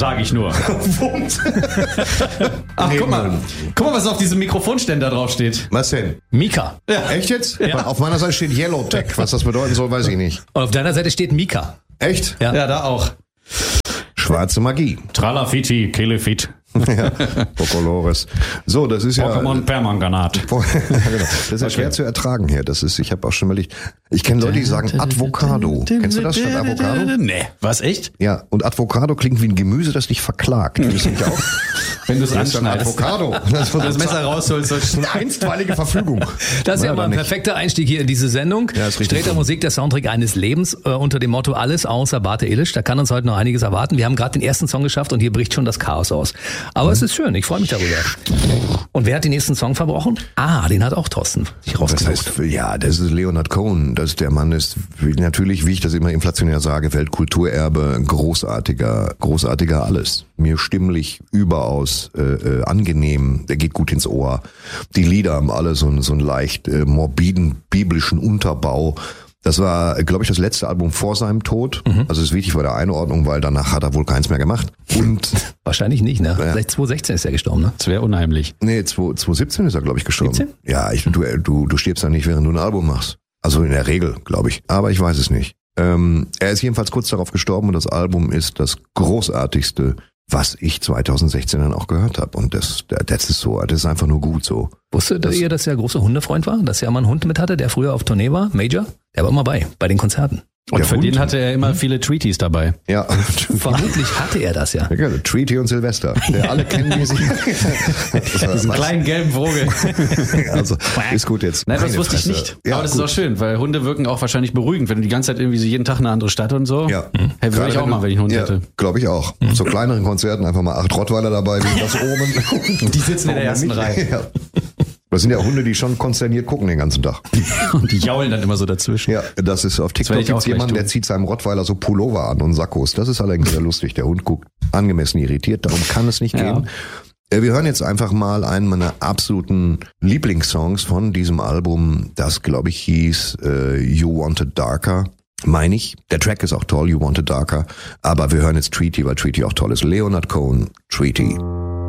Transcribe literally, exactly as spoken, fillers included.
Sag ich nur. Ach, guck mal. Guck mal, was auf diesem Mikrofonständer draufsteht. Was denn? Mika. Ja. Echt jetzt? Ja. Auf meiner Seite steht Yellowtech. Was das bedeuten soll, weiß ich nicht. Und auf deiner Seite steht Mika. Echt? Ja. Ja, da auch. Schwarze Magie. Tralafiti, Kelefit. Ja, Pocolores. So, das ist ja... Pokémon Permanganat. ja, genau. Das ist ja schwer zu ertragen hier. Das ist, ich habe auch schon mal... Ich kenne Leute, die sagen Avocado. Kennst du das statt Avocado? Nee. Was, echt? Ja, und Avocado klingt wie ein Gemüse, das dich verklagt. Findest du nicht auch? Wenn du es Das ist ein anschneidest. Avocado. Das Das Messer rausholst, sollst du eine einstweilige Verfügung. Das ist ja oder mal ein nicht? perfekter Einstieg hier in diese Sendung. Ja, ist richtig Streter so. Musik, der Soundtrack eines Lebens, äh, unter dem Motto alles außer Barte Illisch. Da kann uns heute noch einiges erwarten. Wir haben gerade den ersten Song geschafft und hier bricht schon das Chaos aus. Aber Mhm. es ist schön, ich freue mich darüber. Und wer hat den nächsten Song verbrochen? Ah, den hat auch Thorsten sich Das rausgesucht. heißt, ja, das ist Leonard Cohen. Das der Mann ist natürlich, wie ich das immer inflationär sage, Weltkulturerbe, großartiger, großartiger alles. Mir stimmlich überaus äh, äh, angenehm. Der geht gut ins Ohr. Die Lieder haben alle so, einen- so einen leicht äh, morbiden biblischen Unterbau. Das war, glaube ich, das letzte Album vor seinem Tod. Mhm. Also ist wichtig bei der Einordnung, weil danach hat er wohl keins mehr gemacht. Und Wahrscheinlich nicht, ne? Vielleicht zwanzig sechzehn ist er gestorben, ne? Das wäre unheimlich. nee, zwanzig siebzehn ist er, glaube ich, gestorben. siebzehn? Ja, ich, du, du, du stirbst ja nicht, während du ein Album machst. Also in der Regel, glaube ich. Aber ich weiß es nicht. Ähm, er ist jedenfalls kurz darauf gestorben und das Album ist das großartigste, was ich zwanzig sechzehn dann auch gehört habe. Und das, das ist so, das ist einfach nur gut so. Wusstet ihr, dass er großer Hundefreund war? Dass er mal einen Hund mit hatte, der früher auf Tournee war? Major? Der war immer bei, bei den Konzerten. Und Der für Hund. den hatte er immer viele Treaties dabei. Ja. Vermutlich hatte er das ja. Ja, genau. Treaty und Silvester. Ja, alle kennen die sich. Diesen kleinen gelben Vogel. Also, ist gut jetzt. Nein, das Meine wusste ich Fresse. nicht. Ja, Aber das gut. ist auch schön, weil Hunde wirken auch wahrscheinlich beruhigend, wenn du die ganze Zeit irgendwie so jeden Tag eine andere Stadt und so. Ja. Hey, würde ich auch mal, wenn ich einen Hund ja, hätte. glaube ich auch. Zu kleineren Konzerten einfach mal acht Rottweiler dabei, wie das oben. Die sitzen in der Warum ersten nicht? Reihe. Ja. Das sind ja Hunde, die schon konsterniert gucken den ganzen Tag. Und die jaulen dann immer so dazwischen. Ja, das ist auf TikTok werde ich auch gibt's jemanden, gleich der tun. zieht seinem Rottweiler so Pullover an und Sakkos. Das ist allerdings sehr lustig. Der Hund guckt angemessen irritiert, darum kann es nicht Ja. gehen. Äh, Wir hören jetzt einfach mal einen meiner absoluten Lieblingssongs von diesem Album, das glaube ich hieß äh, You Wanted Darker. Meine ich. Der Track ist auch toll, You Wanted Darker. Aber wir hören jetzt Treaty, weil Treaty auch toll ist. Leonard Cohen, Treaty.